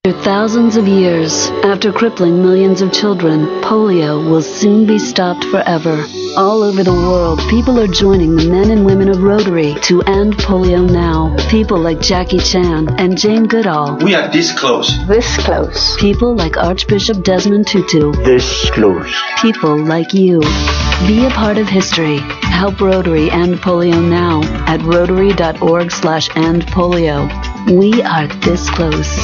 For thousands of years, after crippling millions of children, polio will soon be stopped forever. All over the world, people are joining the men and women of Rotary to end polio now. People like Jackie Chan and Jane Goodall. We are this close. This close. People like Archbishop Desmond Tutu. This close. People like you. Be a part of history. Help Rotary end polio now at rotary.org/endpolio. We are this close.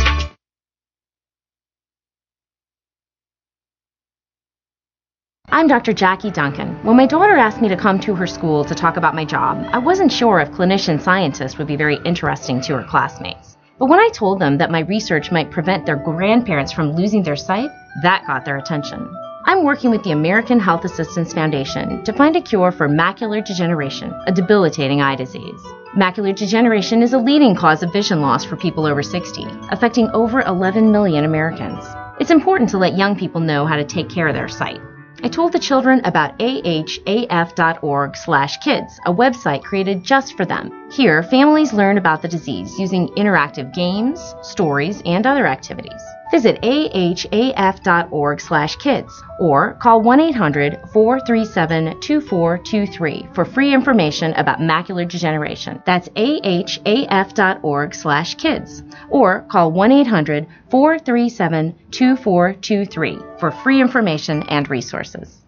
I'm Dr. Jackie Duncan. When my daughter asked me to come to her school to talk about my job, I wasn't sure if clinician scientists would be very interesting to her classmates. But when I told them that my research might prevent their grandparents from losing their sight, that got their attention. I'm working with the American Health Assistance Foundation to find a cure for macular degeneration, a debilitating eye disease. Macular degeneration is a leading cause of vision loss for people over 60, affecting over 11 million Americans. It's important to let young people know how to take care of their sight. I told the children about ahaf.org/kids, a website created just for them. Here, families learn about the disease using interactive games, stories, and other activities. Visit ahaf.org/kids or call 1-800-437-2423 for free information about macular degeneration. That's ahaf.org/kids or call 1-800-437-2423 for free information and resources.